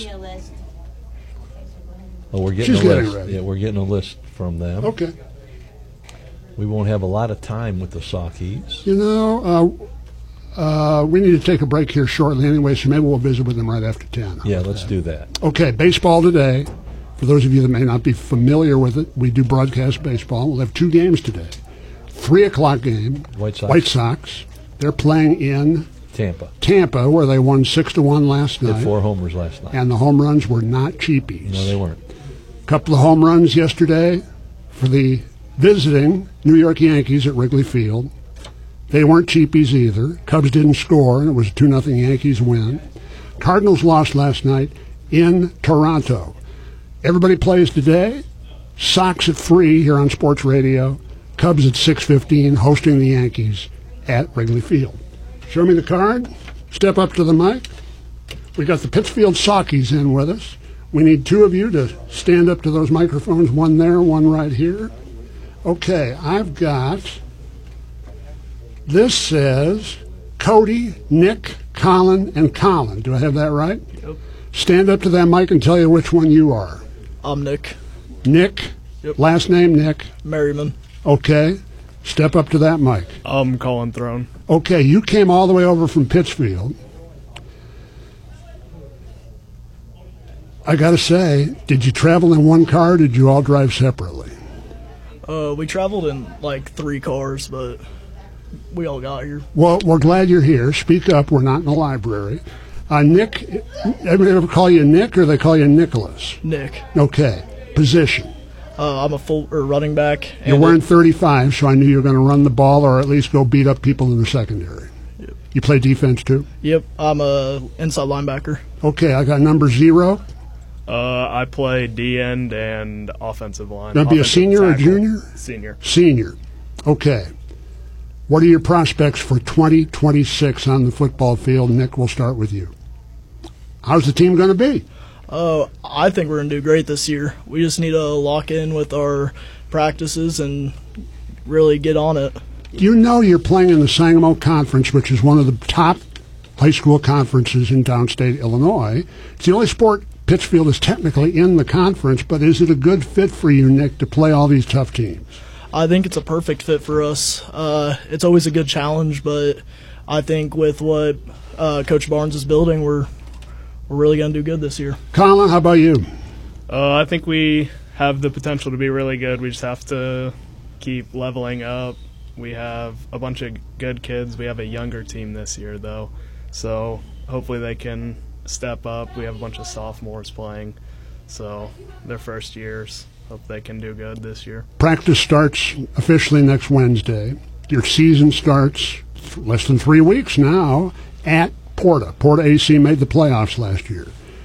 Oh, we're getting She's a getting list. ready. Yeah, we're getting a list from them. Okay. We won't have a lot of time with the Saukees. You know, we need to take a break here shortly anyway, so maybe we'll visit with them right after 10. Yeah, let's do that. Okay, baseball today. For those of you that may not be familiar with it, we do broadcast baseball. We'll have 2 games today. 3 o'clock game. White Sox. They're playing in Tampa, where they won 6-1 last night. Did 4 homers last night. And the home runs were not cheapies. No, they weren't. A couple of home runs yesterday for the visiting New York Yankees at Wrigley Field. They weren't cheapies either. Cubs didn't score, and it was a 2-0 Yankees win. Cardinals lost last night in Toronto. Everybody plays today. Sox at 3 here on Sports Radio. Cubs at 6:15 hosting the Yankees at Wrigley Field. Show me the card. Step up to the mic. We got the Pittsfield Saukees in with us. We need 2 of you to stand up to those microphones, one there, one right here. Okay, I've got, this says Cody, Nick, Colin, and Colin. Do I have that right? Yep. Stand up to that mic and tell you which one you are. I'm Nick. Nick? Yep. Last name, Nick? Merriman. Okay. Step up to that mic. I'm Colin Throne. Okay, you came all the way over from Pittsfield. I got to say, did you travel in one car or did you all drive separately? We traveled in like 3 cars, but we all got here. Well, we're glad you're here. Speak up. We're not in the library. Nick, everybody ever call you Nick or they call you Nicholas? Nick. Okay. Position? I'm a running back. You're wearing 35, so I knew you were going to run the ball or at least go beat up people in the secondary. Yep. You play defense too? Yep. I'm a inside linebacker. Okay, I got number 0. I play D-end and offensive line. Now, be a senior or junior? Senior. Senior. Okay. What are your prospects for 2026 on the football field? Nick, we'll start with you. How's the team going to be? I think we're going to do great this year. We just need to lock in with our practices and really get on it. You know you're playing in the Sangamo Conference, which is one of the top high school conferences in downstate Illinois. It's the only sport Pittsfield is technically in the conference, but is it a good fit for you, Nick, to play all these tough teams? I think it's a perfect fit for us. It's always a good challenge, but I think with what Coach Barnes is building, we're really going to do good this year. Colin, how about you? I think we have the potential to be really good. We just have to keep leveling up. We have a bunch of good kids. We have a younger team this year, though, so hopefully they can step up. We have a bunch of sophomores playing, so their first years. Hope they can do good this year. Practice starts officially next Wednesday. Your season starts less than 3 weeks now at Porta. Porta AC made the playoffs last year.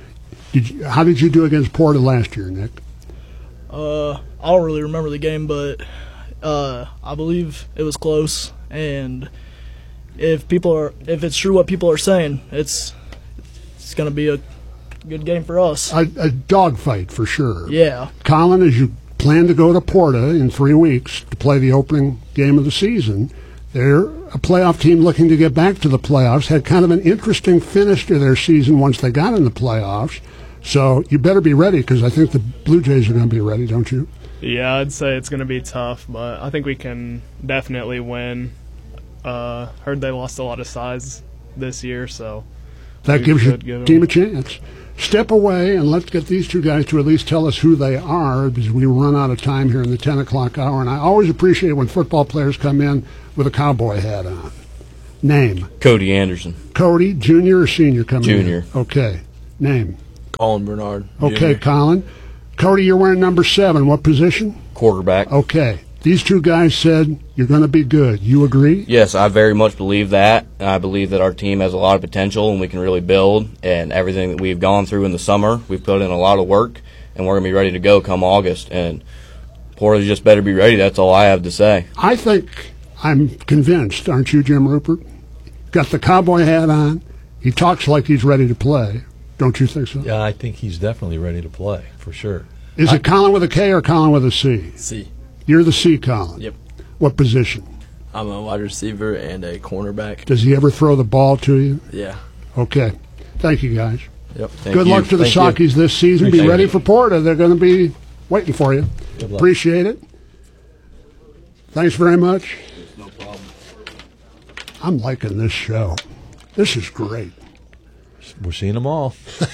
How did you do against Porta last year, Nick? I don't really remember the game, but I believe it was close. And if it's true what people are saying, it's going to be a good game for us. A dogfight for sure. Yeah. Colin, as you plan to go to Porta in 3 weeks to play the opening game of the season, they're a playoff team looking to get back to the playoffs. Had kind of an interesting finish to their season once they got in the playoffs. So you better be ready, because I think the Blue Jays are going to be ready, don't you? Yeah, I'd say it's going to be tough, but I think we can definitely win. Heard they lost a lot of size this year, so that gives your team a chance. Step away and let's get these two guys to at least tell us who they are, because we run out of time here in the 10 o'clock hour. And I always appreciate when football players come in with a cowboy hat on. Name? Cody Anderson. Cody, junior or senior coming in? Junior. Okay. Name? Colin Bernard. Okay, Junior. Colin. Cody, you're wearing number 7. What position? Quarterback. Okay. These two guys said you're going to be good. You agree? Yes, I very much believe that. I believe that our team has a lot of potential and we can really build. And everything that we've gone through in the summer, we've put in a lot of work, and we're going to be ready to go come August. And Porter just better be ready. That's all I have to say. I think I'm convinced, aren't you, Jim Rupert? Got the cowboy hat on. He talks like he's ready to play. Don't you think so? Yeah, I think he's definitely ready to play, for sure. Is it Colin with a K or Colin with a C? C. You're the C, Colin. Yep. What position? I'm a wide receiver and a cornerback. Does he ever throw the ball to you? Yeah. Okay. Thank you, guys. Yep. Good luck to the Sockies this season. Be ready for Porta. They're going to be waiting for you. Good luck. Appreciate it. Thanks very much. No problem. I'm liking this show. This is great. We're seeing them all.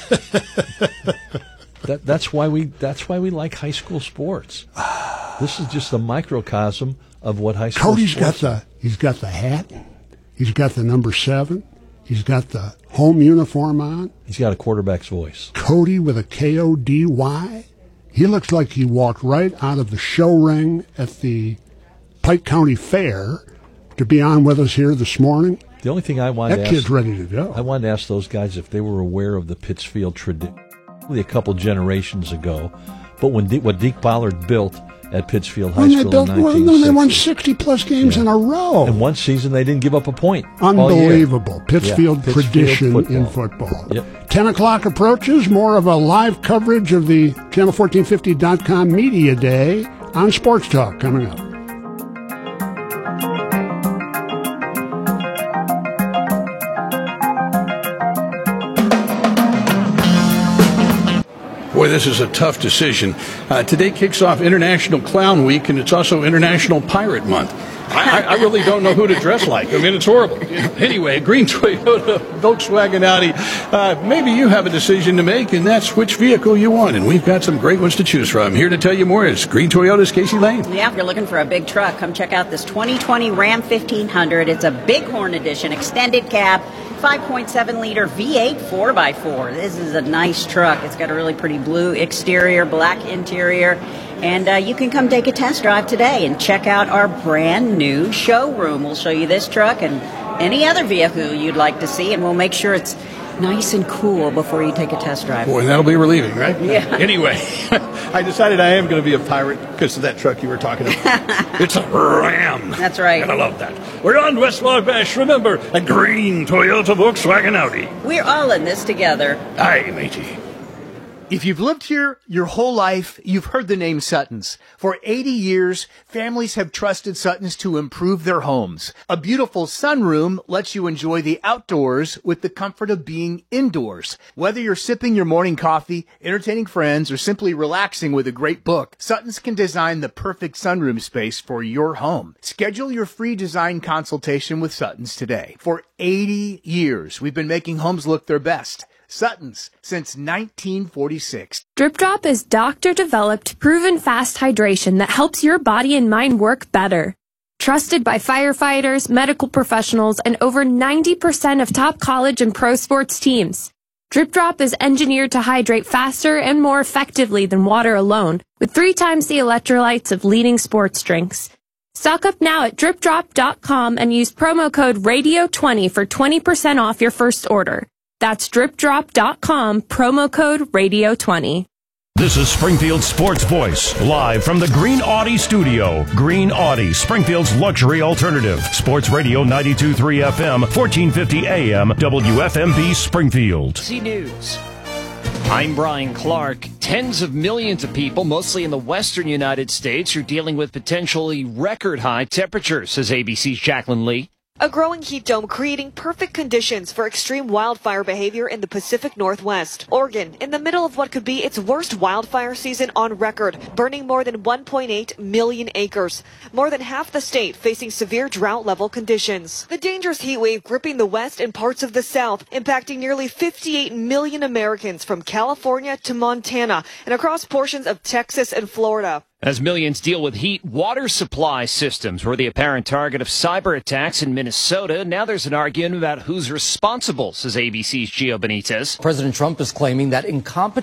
That's why we like high school sports. This is just a microcosm of what high school Cody's sports he's got the hat. He's got the number 7. He's got the home uniform on. He's got a quarterback's voice. Cody with a K-O-D-Y. He looks like he walked right out of the show ring at the Pike County Fair to be on with us here this morning. The only thing I wanted that to kid's ask, ready to go. I wanted to ask those guys if they were aware of the Pittsfield tradition, probably a couple generations ago. But what Deke Pollard built at Pittsfield High School in 1960. They won 60-plus games in a row. And one season they didn't give up a point. Unbelievable. Pittsfield tradition football. In football. Yep. 10 o'clock approaches. More of a live coverage of the Channel1450.com Media Day on Sports Talk coming up. Boy, this is a tough decision. Today kicks off International Clown Week, and it's also International Pirate Month. I really don't know who to dress like. I mean, it's horrible. Anyway, Green Toyota, Volkswagen, Audi. Maybe you have a decision to make, and that's which vehicle you want. And we've got some great ones to choose from. Here to tell you more is Green Toyota's Casey Lane. Yeah, if you're looking for a big truck, come check out this 2020 Ram 1500. It's a Bighorn edition, extended cab, 5.7-liter V8 4x4. This is a nice truck. It's got a really pretty blue exterior, black interior. And you can come take a test drive today and check out our brand new showroom. We'll show you this truck and any other vehicle you'd like to see, and we'll make sure it's nice and cool before you take a test drive. Boy, that'll be relieving, right? Yeah. Anyway, I decided I am going to be a pirate because of that truck you were talking about. It's a Ram. That's right. And I love that. We're on West Wabash. Remember, a Green Toyota, Volkswagen, Audi. We're all in this together. Aye, matey. If you've lived here your whole life, you've heard the name Sutton's. For 80 years, families have trusted Sutton's to improve their homes. A beautiful sunroom lets you enjoy the outdoors with the comfort of being indoors. Whether you're sipping your morning coffee, entertaining friends, or simply relaxing with a great book, Sutton's can design the perfect sunroom space for your home. Schedule your free design consultation with Sutton's today. For 80 years, we've been making homes look their best. Sutton's since 1946. Drip Drop is doctor-developed, proven fast hydration that helps your body and mind work better. Trusted by firefighters, medical professionals, and over 90% of top college and pro sports teams. Drip Drop is engineered to hydrate faster and more effectively than water alone, with 3 times the electrolytes of leading sports drinks. Stock up now at dripdrop.com and use promo code RADIO20 for 20% off your first order. That's dripdrop.com, promo code radio20. This is Springfield Sports Voice, live from the Green Audi studio. Green Audi, Springfield's luxury alternative. Sports Radio 92.3 FM, 1450 AM, WFMB Springfield. C News. I'm Brian Clark. Tens of millions of people, mostly in the western United States, are dealing with potentially record-high temperatures, says ABC's Jacqueline Lee. A growing heat dome creating perfect conditions for extreme wildfire behavior in the Pacific Northwest. Oregon, in the middle of what could be its worst wildfire season on record, burning more than 1.8 million acres. More than half the state facing severe drought-level conditions. The dangerous heat wave gripping the West and parts of the South, impacting nearly 58 million Americans from California to Montana and across portions of Texas and Florida. As millions deal with heat, water supply systems were the apparent target of cyber attacks in Minnesota. Now there's an argument about who's responsible, says ABC's Gio Benitez. President Trump is claiming that incompetent